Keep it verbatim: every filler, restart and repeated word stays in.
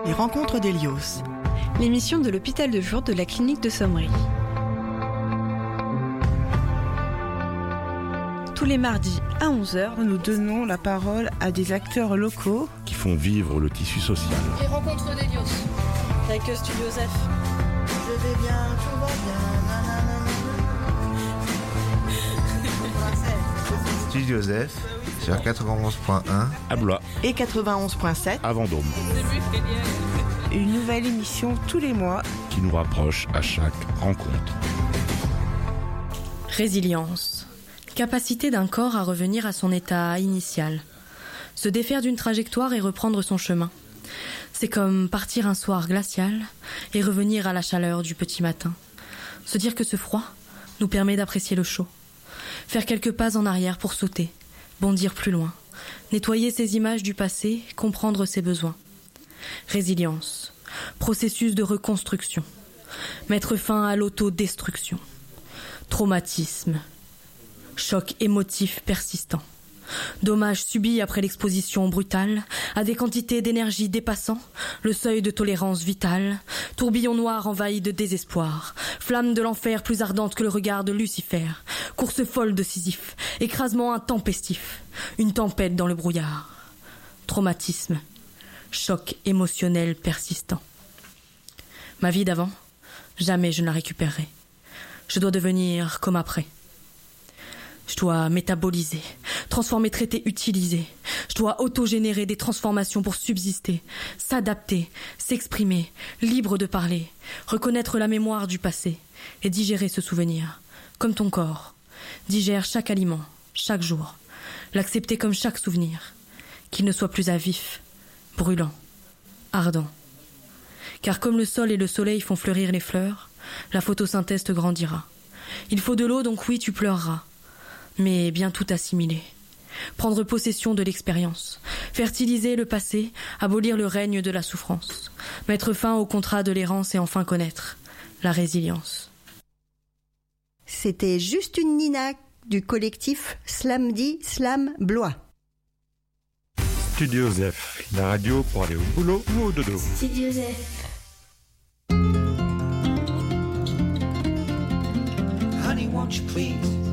Les rencontres d'Hélios. L'émission de l'hôpital de jour de la clinique de Sommery. Tous les mardis à onze heures, nous donnons la parole à des acteurs locaux qui font vivre le tissu social. Les rencontres d'Hélios. Avec Studio Joseph. Je vais bien, tout va bien. Studio Joseph sur quatre-vingt-onze point un à Blois et quatre-vingt-onze point sept à Vendôme. Une nouvelle émission tous les mois qui nous rapproche à chaque rencontre. Résilience. Capacité d'un corps à revenir à son état initial. Se défaire d'une trajectoire et reprendre son chemin. C'est comme partir un soir glacial et revenir à la chaleur du petit matin. Se dire que ce froid nous permet d'apprécier le chaud. Faire quelques pas en arrière pour sauter, bondir plus loin, nettoyer ses images du passé, comprendre ses besoins. Résilience, processus de reconstruction, mettre fin à l'autodestruction. Traumatisme, choc émotif persistant. Dommages subis après l'exposition brutale à des quantités d'énergie dépassant le seuil de tolérance vitale, tourbillon noir envahi de désespoir, flamme de l'enfer plus ardente que le regard de Lucifer, course folle de Sisyphe, écrasement intempestif, une tempête dans le brouillard. Traumatisme, choc émotionnel persistant. Ma vie d'avant, jamais je ne la récupérerai. Je dois devenir comme après. Je dois métaboliser, transformer, traiter, utiliser. Je dois autogénérer des transformations pour subsister, s'adapter, s'exprimer, libre de parler, reconnaître la mémoire du passé et digérer ce souvenir, comme ton corps. Digère chaque aliment, chaque jour, l'accepter comme chaque souvenir, qu'il ne soit plus à vif, brûlant, ardent. Car comme le sol et le soleil font fleurir les fleurs, la photosynthèse te grandira. Il faut de l'eau, donc oui, tu pleureras. Mais bien tout assimiler. Prendre possession de l'expérience. Fertiliser le passé, abolir le règne de la souffrance. Mettre fin au contrat de l'errance et enfin connaître la résilience. C'était juste une Nina du collectif Slamdi Slam Blois. Studio Joseph, la radio pour aller au boulot ou au dodo. Studio Joseph.